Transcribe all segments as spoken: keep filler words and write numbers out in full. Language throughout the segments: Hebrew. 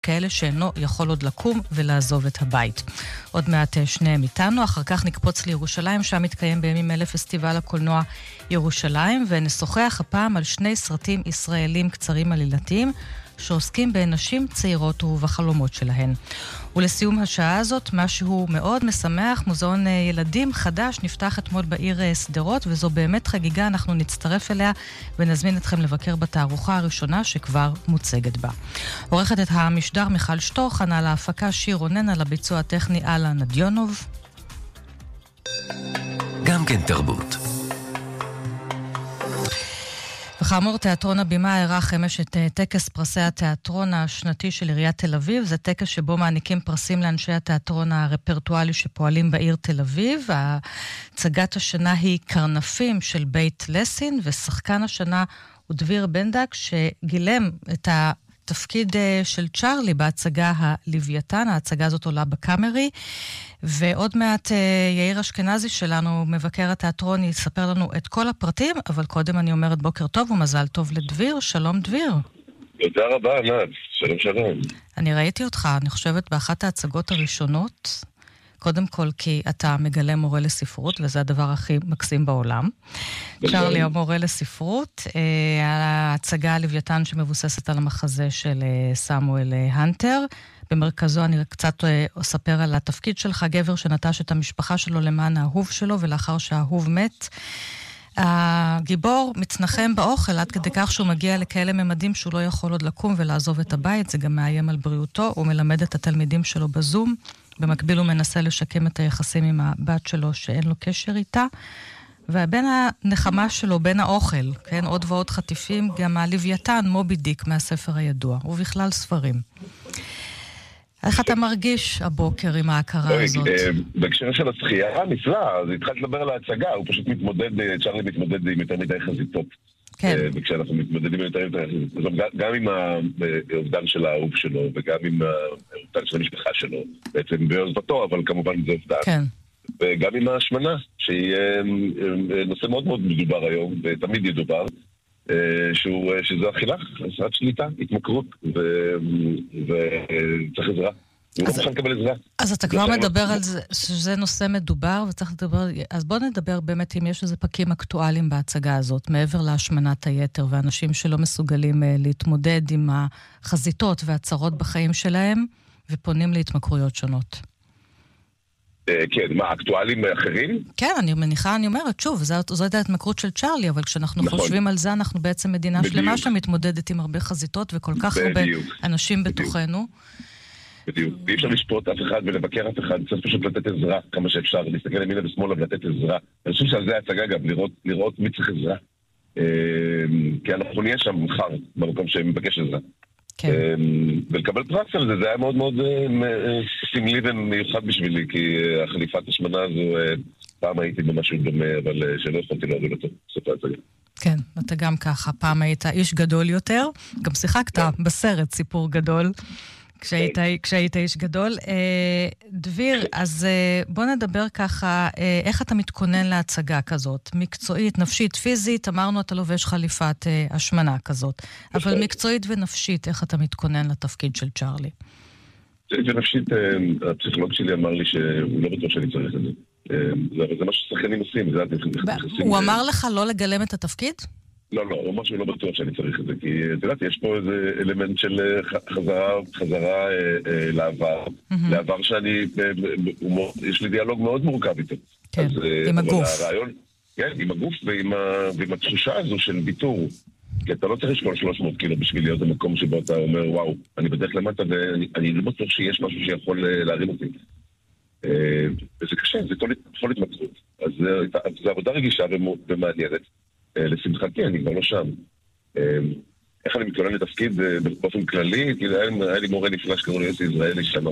כאלה שאינו יכול עוד לקום ולעזוב את הבית. עוד מעט שניהם איתנו, אחר כך נקפוץ לירושלים, שם מתקיים בימים אלה פסטיבל הקולנוע ירושלים, ונשוחח הפעם על שני סרטים ישראלים קצרים עלילתיים, שעוסקים בנשים צעירות ובחלומות שלהן. ולסיום השעה הזאת, משהו מאוד משמח, מוזיאון ילדים חדש נפתח אתמול בעיר סדרות, וזו באמת חגיגה, אנחנו נצטרף אליה ונזמין אתכם לבקר בתערוכה הראשונה שכבר מוצגת בה. עורכת את המשדר מיכל שטוך, ענה להפקה שיר רונן, על הביצוע הטכני אללה נדיונוב. גם כן תרבות. וכאמור, תיאטרון הבימה הערך אמש את טקס פרסי התיאטרון השנתי של עיריית תל אביב. זה טקס שבו מעניקים פרסים לאנשי התיאטרון הרפרטואלי שפועלים בעיר תל אביב. הצגת השנה היא קרנפים של בית לסין, ושחקן השנה הוא דביר בנדק, שגילם את התפקיד של צ'רלי בהצגה הלוויתן. ההצגה הזאת עולה בקאמרי. ועוד מעט יאיר אשכנזי שלנו, מבקר התיאטרון, יספר לנו את כל הפרטים, אבל קודם אני אומרת בוקר טוב ומזל טוב לדביר. שלום דביר. תודה רבה, ענת. שלום שלום. אני ראיתי אותך, אני חושבת, באחת ההצגות הראשונות, קודם כל כי אתה מגלה מורה לספרות, וזה הדבר הכי מקסים בעולם. צ'רלי המורה לספרות, ההצגה הלוויתן שמבוססת על המחזה של סמואל הנטר, במרכזו אני קצת אספר על התפקיד שלך, גבר שנטש את המשפחה שלו למען האהוב שלו, ולאחר שהאהוב מת, הגיבור מצנחם באוכל עד כדי כך שהוא מגיע לכאלה ממדים שהוא לא יכול עוד לקום ולעזוב את הבית. זה גם מאיים על בריאותו, הוא מלמד את התלמידים שלו בזום, במקביל הוא מנסה לשקם את היחסים עם הבת שלו שאין לו קשר איתה, ובין הנחמה שלו, בין האוכל, כן, עוד ועוד חטיפים, גם הלוויתן מובי דיק מהספר הידוע, ובכלל ספרים. איך אתה מרגיש הבוקר עם ההכרה הזאת? בהקשר של השחייה נפלא, אז התחלת לדבר על ההצגה, הוא פשוט מתמודד, צ'רלי מתמודד עם יותר מדי חזיתות. כן. וכשאנחנו מתמודדים עם יותר מדי חזיתות, גם עם האובדן של האהוב שלו, וגם עם האובדן של המשפחה שלו, בעצם בעוזבתו, אבל כמובן זה אובדן. כן. וגם עם ההשמנה, שהיא נושא מאוד מאוד מדובר היום, ותמיד ידובר, שהוא, שזו אכילה, חסרת שליטה, התמכרות, וצריך עזרה. הוא לא מוכן לקבל עזרה. אז אתה כבר מדבר על זה, שזה נושא מדובר, וצריך לדבר, אז בוא נדבר באמת אם יש איזה פקים אקטואליים בהצגה הזאת, מעבר להשמנת היתר, ואנשים שלא מסוגלים להתמודד עם החזיתות והצרות בחיים שלהם, ופונים להתמכרויות שונות. כן, מה, אקטואלים אחרים? כן, אני מניחה, אני אומרת, שוב, זו הייתה ההתמכרות של צ'רלי, אבל כשאנחנו נכון. חושבים על זה, אנחנו בעצם מדינה בדיוק. שלמה שמתמודדת עם הרבה חזיתות, וכל כך בדיוק. הרבה אנשים בדיוק. בתוכנו. בדיוק, ואי אפשר לשפוט אף אחד ולבקר אף אחד, צריך פשוט לתת עזרה כמה שאפשר, להסתכל למינה ושמאלה ולתת עזרה. אני חושב שעל זה ההצגה גם, לראות, לראות מי צריך עזרה. כי אנחנו נהיה שם מחר, במקום שמבקש עזרה. כן. ולקבל פרס על זה, זה היה מאוד מאוד סמלי ומיוחד בשבילי, כי החליפת השמנה הזו, פעם הייתי במשהו דומה, אבל שלא יכולתי להוביל אותו, סוף ההצגה. כן, אתה גם ככה, פעם היית איש גדול יותר, גם שיחקת בסרט סיפור גדול, כשהיית, כשהיית איש גדול. דביר, אז בוא נדבר ככה, איך אתה מתכונן להצגה כזאת? מקצועית, נפשית, פיזית, אמרנו אתה לובש חליפת השמנה כזאת, אבל מקצועית ונפשית, איך אתה מתכונן לתפקיד של צ'רלי? ונפשית, הפסיכולוג שלי אמר לי שהוא לא בטוח שאני צריך את זה. זה מה ששחקנים עושים. הוא אמר לך לא לגלם את התפקיד? לא, לא, הוא משהו לא בטוח שאני צריך את זה, כי את יודעת, יש פה איזה אלמנט של חזרה, חזרה אה, לעבר, mm-hmm. לעבר שאני, אה, יש לי דיאלוג מאוד מורכב איתו. כן, אז, עם הגוף. הרעיון, כן, עם הגוף ועם, ה, ועם התחושה הזו של ביטור. כי אתה לא צריך לשקול שלוש מאות קילו בשביל להיות במקום שבו אתה אומר, וואו, אני בדרך למטה ואני אני לא בטוח שיש משהו שיכול להרים אותי. אה, וזה קשה, זה כל, כל התמצאות. אז זו עבודה רגישה ומעניינת. לשמחתי, אני כבר לא שם. איך אני מתכונן לתפקיד באופן כללי? היה לי מורה נפלא שקראו לי יוסי יזרעאלי שנה.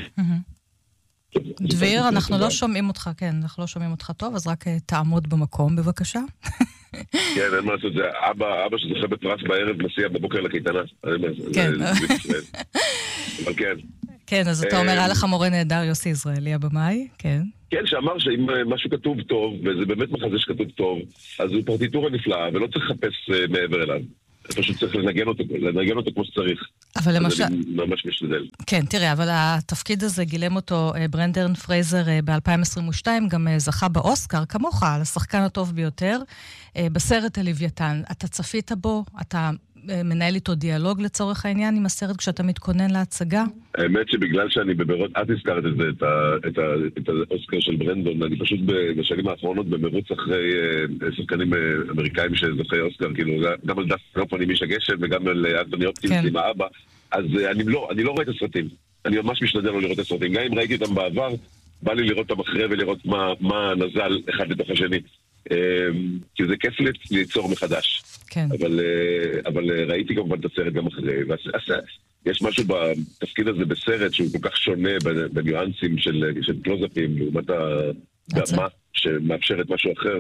דביר, אנחנו לא שומעים אותך, כן, אנחנו לא שומעים אותך טוב, אז רק תעמוד במקום, בבקשה. כן, אין מה לעשות, זה אבא שזוכה בפרס בערב מסיע בבוקר לקייטנה. כן. אבל כן. כן, אז אתה אומר, היה לך מורה נהדר יוסי יזרעאלי הבמאי, כן. כן, שאמר שאם משהו כתוב טוב, וזה באמת מחזה שכתוב טוב, אז הוא פרטיטורה נפלאה, ולא צריך לחפש מעבר אליו. פשוט צריך לנגן אותו, לנגן אותו כמו שצריך. אבל למשל... אני ממש משתדל. כן, תראה, אבל התפקיד הזה גילם אותו ברנדן פרייזר ב-אלפיים עשרים ושתיים, גם זכה באוסקר, כמוך, על השחקן הטוב ביותר, בסרט הלוויתן. אתה צפית בו? אתה מנהל איתו דיאלוג לצורך העניין עם הסרט כשאתה מתכונן להצגה? האמת שבגלל שאני בברות, את הזכרת את זה, את, ה, את, ה, את האוסקר של ברנדון, אני פשוט בשנים האחרונות במרוץ אחרי שחקנים אמריקאים שזוכי אוסקר, כאילו גם על דף פלופון עם איש הגשם וגם על אנטוני הופקינס עם האבא, אז אני לא, אני לא רואה את הסרטים. אני ממש משתדל לא לראות את הסרטים. גם אם ראיתי אותם בעבר, בא לי לראות אותם אחרי ולראות מה, מה נזל אחד לתוך השני. כי זה כיף ליצור מחדש. כן. אבל, אבל ראיתי כמובן את הסרט גם אחרי. יש משהו בתפקיד הזה בסרט שהוא כל כך שונה בניואנסים של, של קלוזאפים, לעומת הבמה שמאפשרת משהו אחר.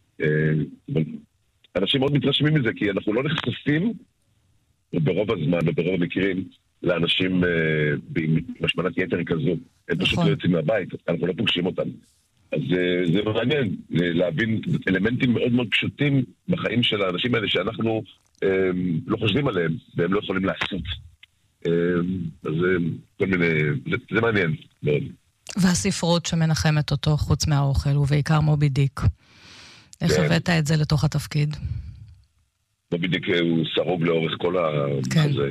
אנשים מאוד מתרשמים מזה, כי אנחנו לא נחשפים ברוב הזמן וברוב המקרים לאנשים עם משמנת יתר כזו. הם פשוט לא יוצאים מהבית, אנחנו לא פוגשים אותם. אז זה מעניין להבין אלמנטים מאוד מאוד פשוטים בחיים של האנשים האלה שאנחנו לא חושבים עליהם והם לא יכולים לעשות. אז כל מיני, זה, זה מעניין מאוד. והספרות שמנחמת אותו חוץ מהאוכל, ובעיקר מובי דיק. איך הבאת את זה לתוך התפקיד? מובי דיק הוא סרוג לאורך כל הזה,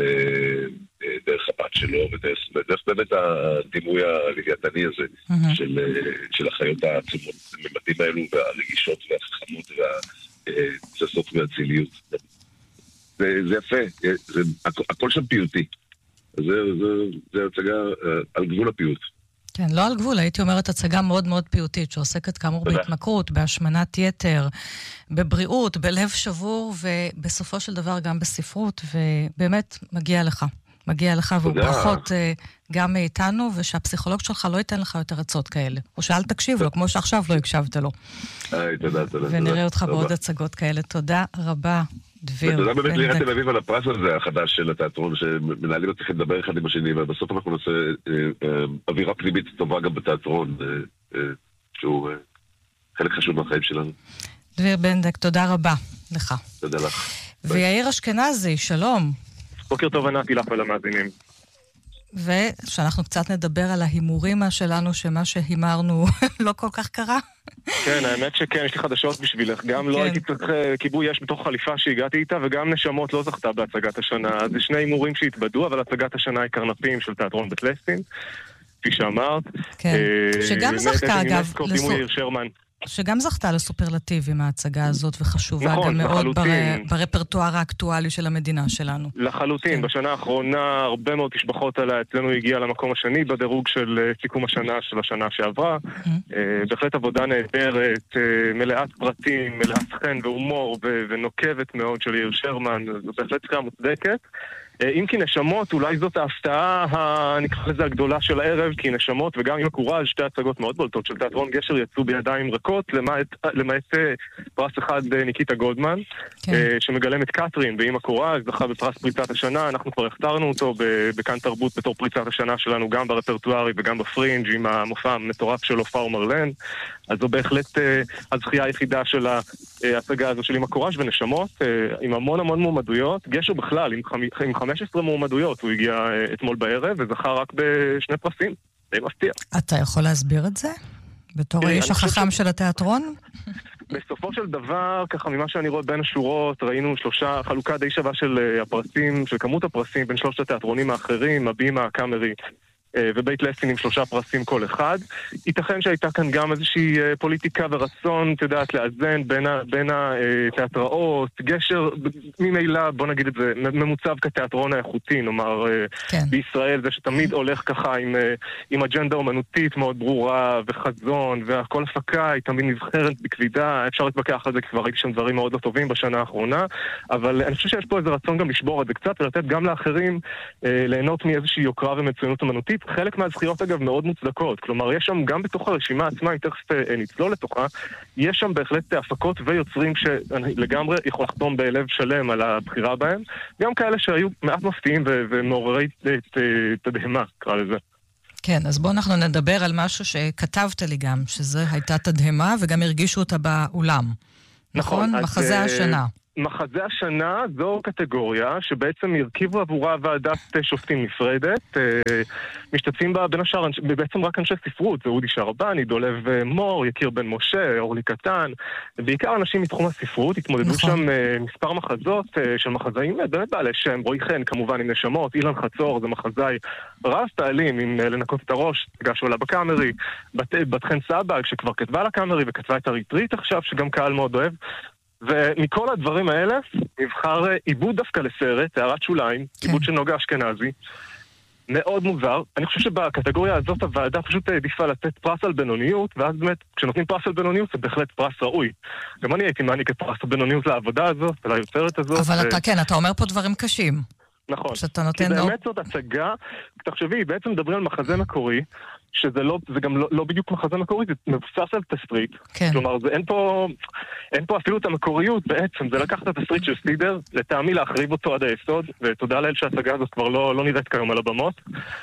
ודרך הבת שלו, ודרך באמת הדימוי הלוויתני הזה, של החיות העצומות, הממדים האלו, והרגישות והחכמות, והצסות והציליות. זה יפה, הכל שם פיוטי. זה הצגה על גבול הפיוט. כן, לא על גבול, הייתי אומרת הצגה מאוד מאוד פיוטית, שעוסקת כאמור בהתמכרות, בהשמנת יתר, בבריאות, בלב שבור, ובסופו של דבר גם בספרות, ובאמת מגיע לך. מגיע לך, והוא ברכות גם מאיתנו, ושהפסיכולוג שלך לא ייתן לך יותר עצות כאלה. או שאל תקשיב לו, כמו שעכשיו לא הקשבת לו. היי, תודה, תודה. ונראה אותך בעוד הצגות כאלה. תודה רבה, דביר. ותודה באמת לעיריית תל אביב על הפרס הזה החדש של התיאטרון, שמנהלים לא צריכים לדבר אחד עם השני, ובסוף אנחנו נעשה אווירה פנימית טובה גם בתיאטרון, שהוא חלק חשוב מהחיים שלנו. דביר בנדק, תודה רבה לך. תודה לך. ויאיר אשכנזי, שלום. בוקר טוב, ענתי לך ולמאזינים. ושאנחנו קצת נדבר על ההימורים שלנו, שמה שהימרנו לא כל כך קרה. כן, האמת שכן, יש לי חדשות בשבילך. גם לא הייתי צריך כיבוי אש בתוך חליפה שהגעתי איתה, וגם נשמות לא זכתה בהצגת השנה. אז זה שני הימורים שהתבדו, אבל הצגת השנה היא קרנפים של תיאטרון בית ליסין, כפי שאמרת. כן, שגם זכתה, אגב, שגם זכתה לסופרלטיבים ההצגה הזאת, וחשובה נכון, גם מאוד בר... לחלוטין. ברפרטואר האקטואלי של המדינה שלנו. לחלוטין, כן. בשנה האחרונה הרבה מאוד תשבחות עליה, אצלנו הגיעה למקום השני בדירוג של סיכום השנה של השנה שעברה. Mm-hmm. בהחלט עבודה נהדרת, מלאת פרטים, מלאת חן והומור ו... ונוקבת מאוד של יאיר שרמן, זו בהחלט סקרה מוצדקת. אם כי נשמות, אולי זאת ההפתעה, נקרא לזה הגדולה של הערב, כי נשמות וגם עם הקורז, שתי הצגות מאוד בולטות של תיאטרון גשר יצאו בידיים רכות, למעט, למעט פרס אחד ניקיטה גולדמן, כן. שמגלם את קטרין ועם הקורז, זכה בפרס פריצת השנה, אנחנו כבר הכתרנו אותו בכאן תרבות בתור פריצת השנה שלנו, גם ברפרטוארי וגם בפרינג' עם המופע המטורף של הופעה ומרלן, אז זו בהחלט הזכייה היחידה של ההצגה הזו של עם הקורז ונשמות, עם המון המון מועמדויות, גשר בכלל, עם, חמ... עם חמש עשרה מועמדויות, הוא הגיע אתמול בערב וזכה רק בשני פרסים, די מפתיע. אתה יכול להסביר את זה? בתור האיש החכם של התיאטרון? בסופו של דבר, ככה ממה שאני רואה בין השורות, ראינו שלושה, חלוקה די שווה של הפרסים, של כמות הפרסים בין שלושת התיאטרונים האחרים, הבימה, הקאמרי ובית ליסין עם שלושה פרסים כל אחד. ייתכן שהייתה כאן גם איזושהי פוליטיקה ורצון, תדעת, לאזן בין, ה, בין התיאטראות, גשר, ממילא, בוא נגיד את זה, ממוצב כתיאטרון האיכותי, נאמר, כן. בישראל, זה שתמיד הולך ככה עם, עם אג'נדה אומנותית מאוד ברורה וחזון, והכל הפקה היא תמיד נבחרת בקבידה, אפשר להתבקח על זה, כבר ראיתי שם דברים מאוד לא טובים בשנה האחרונה, אבל אני חושב שיש פה איזה רצון גם לשבור את זה קצת, ולתת גם לאחרים ליהנות מאיזושהי יוקרה ומצוינות אומנותית. חלק מהזכיות אגב מאוד מוצדקות, כלומר יש שם גם בתוך הרשימה עצמה, אם תכף נצלול לתוכה, יש שם בהחלט הפקות ויוצרים שלגמרי יכול לחתום בלב שלם על הבחירה בהם, גם כאלה שהיו מעט מפתיעים ומעוררי תדהמה, קרא לזה. כן, אז בואו אנחנו נדבר על משהו שכתבת לי גם, שזה הייתה תדהמה וגם הרגישו אותה באולם. נכון? מחזה השנה. מחזה השנה זו קטגוריה שבעצם הרכיבו עבורה ועדת שופטים נפרדת. משתתפים בה בין השאר בעצם רק אנשי ספרות, זה אודי שרבני, דולב מור, יקיר בן משה, אורלי קטן, בעיקר אנשים מתחום הספרות. התמודדו נכון. שם מספר מחזות של מחזאים באמת בעלי שם, רועי חן כמובן עם נשמות, אילן חצור זה מחזאי רב פעלים עם לנקות את הראש, גש עולה בקאמרי, בת, בת חן סבג שכבר כתבה לקאמרי וכתבה את הריטריט עכשיו שגם קהל מאוד אוהב. ומכל הדברים האלה נבחר עיבוד דווקא לסרט, הערת שוליים, כן. עיבוד של נוגה אשכנזי, מאוד מוזר. אני חושב שבקטגוריה הזאת הוועדה פשוט העדיפה לתת פרס על בינוניות, ואז באמת כשנותנים פרס על בינוניות זה בהחלט פרס ראוי. גם אני הייתי מעניק את פרס על בינוניות לעבודה הזאת, ליוצרת הזאת. אבל ו... אתה כן, אתה אומר פה דברים קשים. נכון. שאתה נותן... כי באמת זאת הצגה, תחשבי, בעצם מדברים על מחזה מקורי, שזה לא, זה גם לא, לא בדיוק מחזה מקורי, זה מבוסס על תסריט. כן. כלומר, זה, אין פה, אין פה אפילו את המקוריות בעצם, זה לקחת את התסריט של סטידר, לטעמי להחריב אותו עד היסוד, ותודה לאל שההצגה הזאת כבר לא, לא נראית כיום על הבמות,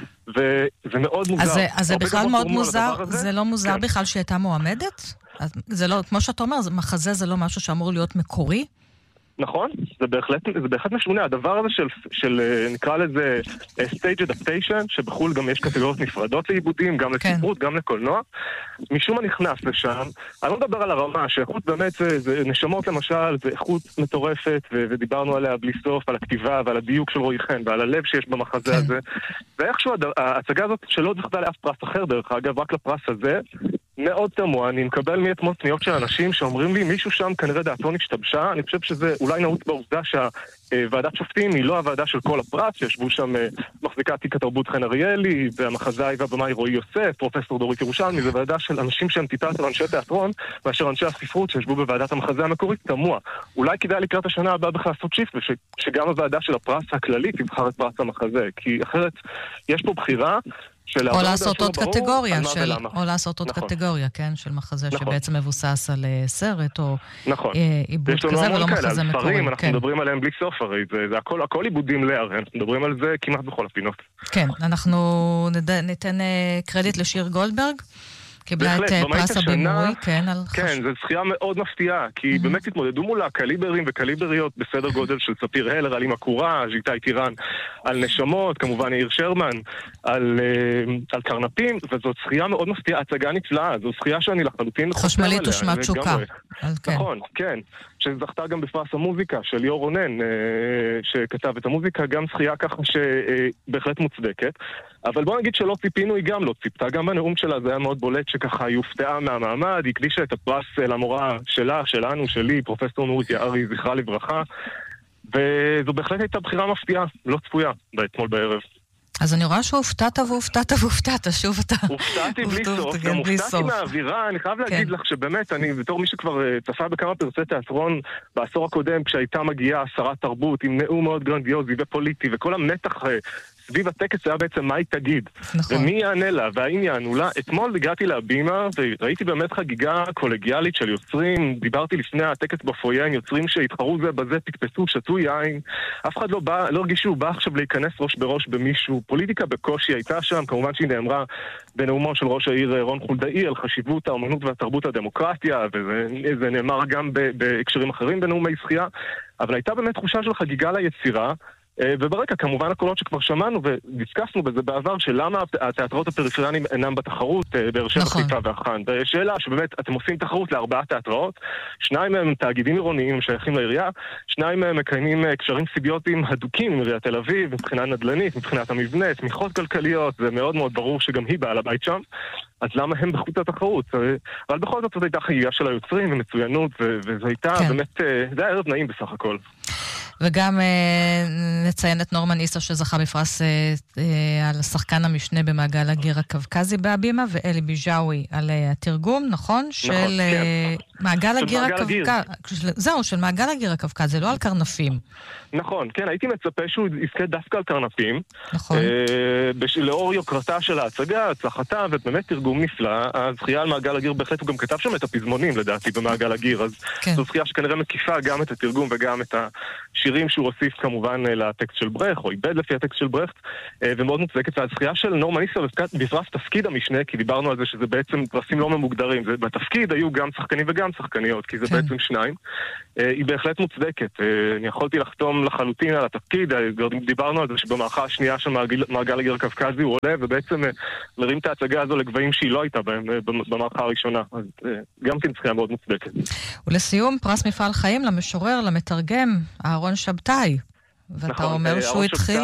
וזה מאוד מוזר. אז זה, אז זה בכלל מאוד מוזר, זה לא מוזר כן. בכלל שהייתה מועמדת? זה לא, כמו שאתה אומר, מחזה זה לא משהו שאמור להיות מקורי? נכון, זה בהחלט, זה בהחלט משונה. הדבר הזה של, של נקרא לזה stage adaptation, שבחול גם יש קטגוריות נפרדות לעיבודים, גם כן. לספרות, גם לקולנוע. משום מה נכנס לשם, אני לא מדבר על הרמה, שאיכות באמת זה, זה נשמות למשל, זה איכות מטורפת, ו- ודיברנו עליה בלי סוף, על הכתיבה ועל הדיוק של רועי חן, ועל הלב שיש במחזה כן. הזה. ואיכשהו ההצגה הזאת שלא זכתה לאף פרס אחר דרך אגב, רק לפרס הזה, מאוד תמוה. אני מקבל מאתמול פניות של אנשים שאומרים לי, מישהו שם כנראה דעתו נשתבשה. אני חושב שזה אולי נעוץ בעובדה שהוועדת שופטים היא לא הוועדה של כל הפרס, שישבו שם מחזיקת תיק התרבות חן אריאלי, והמחזאי והבמאי רועי יוסף, פרופסור דורית ירושלמי, זה ועדה של אנשים שהם טיפה יותר אנשי תיאטרון, מאשר אנשי הספרות שישבו בוועדת המחזה המקורית. תמוה. אולי כדאי לקראת השנה הבאה בכלל לעשות שיפט, ושגם הוועדה של הפרס הכללית תבחר את פרס המחזה, כי אחרת יש פה בחירה או לעשות עוד קטגוריה, או לעשות עוד קטגוריה, כן, של מחזה שבעצם מבוסס על סרט, או עיבוד כזה, ולא מחזה מקורי. אנחנו מדברים עליהם בלי סוף, הרי זה הכל עיבודים להר, אנחנו מדברים על זה כמעט בכל הפינות. כן, אנחנו ניתן קרדיט לשיר גולדברג, קיבלה את פרס הבימוי, כן. כן, זו זכייה מאוד מפתיעה, כי באמת התמודדו מולה קליברים וקליבריות בסדר גודל של ספיר הלר, על אימא קורה, ז'יטאי טירן, על נשמות, כמובן יאיר שרמן, על קרנפים, וזו זכייה מאוד מפתיעה, הצגה נפלאה, זו זכייה שאני לחלוטין חושב עליה. חשמלית ושמת תשוקה. נכון, כן. שזכתה גם בפרס המוזיקה של ליאור רונן, שכתב את המוזיקה, גם זכייה ככה שבהחלט מוצדקת. אבל בוא נגיד שלא ציפינו, היא גם לא ציפתה. גם בנאום שלה זה היה מאוד בולט שככה היא הופתעה מהמעמד, היא הקדישה את הפרס למורה שלה, שלנו, שלי, פרופסור נורית יערי, זכרה לברכה, וזו בהחלט הייתה בחירה מפתיעה, לא צפויה, באתמול בערב. אז אני רואה שהופתעת והופתעת והופתעת, שוב אתה... הופתעתי בלי סוף, גם הופתעתי מהאווירה, אני חייב להגיד לך שבאמת, אני בתור מי שכבר צפה בכמה פרסי תיאטרון בעשור הקודם, כשהייתה מגיעה שרת תרבות עם נאום מאוד גרנדיוזי ופוליטי, וכל המתח סביב הטקס היה בעצם מה היא תגיד, נכון. ומי יענה לה, והאם יענו לה. אתמול הגעתי להבימה וראיתי באמת חגיגה קולגיאלית של יוצרים, דיברתי לפני הטקס בפויה עם יוצרים שהתחרו זה בזה, פקפסו, שתו יין, אף אחד לא בא, לא הרגישו, הוא בא עכשיו להיכנס ראש בראש במישהו, פוליטיקה בקושי הייתה שם, כמובן שהיא נאמרה בנאומו של ראש העיר רון חולדאי על חשיבות האמנות והתרבות הדמוקרטיה, וזה נאמר גם בהקשרים אחרים בנאומי זכייה, אבל הייתה באמת תחושה של חגיגה ליצירה, וברקע כמובן הקולות שכבר שמענו ודיסקסנו בזה בעבר שלמה התיאטראות הפריפריאליים אינם בתחרות באר שבע, חיפה והחאן. שאלה שבאמת אתם עושים תחרות לארבעה תיאטראות, שניים מהם תאגידים עירוניים שייכים לעירייה, שניים מהם מקיימים קשרים סיביוטיים הדוקים עם עיריית תל אביב, מבחינה נדל"נית, מבחינת המבנה, תמיכות כלכליות, זה מאוד מאוד ברור שגם היא בעל הבית שם, אז למה הם בחוץ התחרות? אבל בכל זאת זאת הייתה חגיגה של היוצרים ומצוינות, וזו הייתה באמת, זה היה ערב נעים בסך הכל. וגם נציין את נורמן איסר שזכה בפרס על השחקן המשנה במעגל הגיר הקווקזי בהבימה, ואלי ביג'אווי על התרגום, נכון? של מעגל הגיר הקווקזי. זהו, של מעגל הגיר הקווקזי, לא על קרנפים. נכון, כן, הייתי מצפה שהוא יזכה דווקא על קרנפים. נכון. לאור יוקרתה של ההצגה, הצלחתה, ובאמת תרגום נפלא. הזכייה על מעגל הגיר, בהחלט הוא גם כתב שם את הפזמונים, לדעתי, במעגל הגיר, אז זו זכייה שכנראה מקיפה גם את התרגום וגם את שירים שהוא הוסיף כמובן לטקסט של ברכט, או איבד לפי הטקסט של ברכט, ומאוד מוצדקת. והזכייה של נורמן איסר בפרס תפקיד המשנה, כי דיברנו על זה שזה בעצם פרסים לא ממוגדרים, בתפקיד היו גם שחקנים וגם שחקניות, כי זה כן. בעצם שניים. היא בהחלט מוצדקת. אני יכולתי לחתום לחלוטין על התפקיד, דיברנו על זה שבמערכה השנייה של מעגל הגר קווקזי הוא עולה, ובעצם מרים את ההצגה הזו לגבהים שהיא לא הייתה בהם במערכה הראשונה. אז גם כן זכייה מאוד מוצדקת. ולסיום, פרס מפעל חיים למשורר, למתרגם, אהרון שבתאי. ואתה אומר שהוא התחיל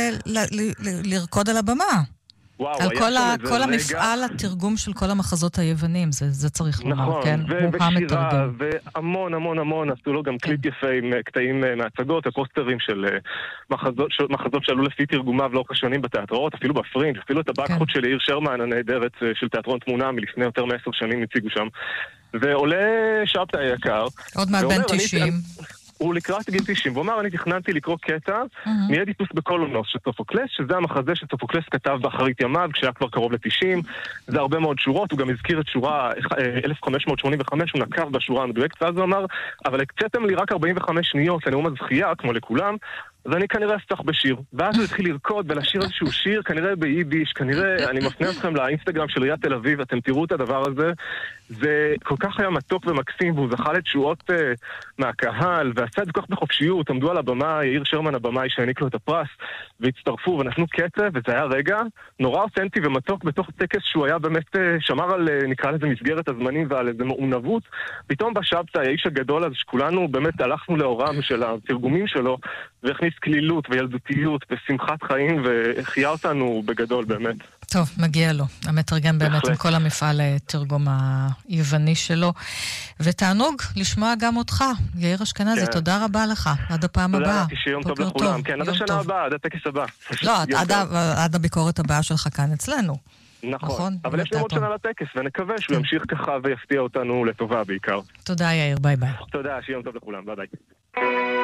לרקוד על הבמה. וואו, על כל, ה, כל המפעל התרגום של כל המחזות היוונים, זה, זה צריך לומר, נכון, כן? ו- הוא ושירה, המתרגם. והמון המון המון, עשו לו גם קליפ יפה עם קטעים מהצגות, הפוסטרים של מחזות, של מחזות שעלו לפי תרגומיו לאורך השנים בתיאטראות, אפילו בפרינג', אפילו את הבקחות של יאיר שרמן הנהדרת של תיאטרון תמונה מלפני יותר מעשר שנים הציגו שם. ועולה שבתאי היקר. עוד מעט בן תשעים. הוא לקראת גיל תשעים, והוא אמר, אני תכננתי לקרוא קטע מאדיפוס בקולומנוס של סופוקלס, שזה המחזה שסופוקלס כתב באחרית ימיו, כשהיה כבר קרוב ל-תשעים, זה הרבה מאוד שורות, הוא גם הזכיר את שורה אלף חמש מאות שמונים וחמש, הוא נקב בשורה המדויקת, ואז הוא אמר, אבל הקצתם לי רק ארבעים וחמש שניות לנאום הזכייה, כמו לכולם, אז אני כנראה אפתח בשיר. ואז הוא התחיל לרקוד ולשיר איזשהו שיר, כנראה ביידיש, כנראה, אני מפנה אתכם לאינסטגרם של עיריית תל אביב, אתם תראו את הדבר הזה. זה כל כך היה מתוק ומקסים, והוא זכה לתשואות uh, מהקהל, ועשה את זה כל כך בחופשיות, עמדו על הבמה, יאיר שרמן הבמאי שהעניק לו את הפרס, והצטרפו ונתנו קצב, וזה היה רגע נורא אותנטי ומתוק בתוך טקס שהוא היה באמת, uh, שמר על, uh, נקרא לזה מסגרת הזמנים ועל איזה מעונבות. פתאום בשבתאי, האיש הגדול הזה, שכולנו באמת הלכנו לאורם של התרגומים שלו, והכניס כלילות וילדותיות ושמחת חיים, והחיה אותנו בגדול באמת. טוב, מגיע לו. המתרגם באמת עם כל המפעל תרגום היווני שלו. ותענוג לשמוע גם אותך, יאיר אשכנזי, תודה רבה לך. עד הפעם הבאה. תודה, שיום טוב לכולם. כן, עד השנה הבאה, עד הטקס הבא. לא, עד הביקורת הבאה שלך כאן אצלנו. נכון, אבל יש לנו עוד שנה לטקס, ונקווה שהוא ימשיך ככה ויפתיע אותנו לטובה בעיקר. תודה יאיר, ביי ביי. תודה, שיום טוב לכולם, ביי ביי.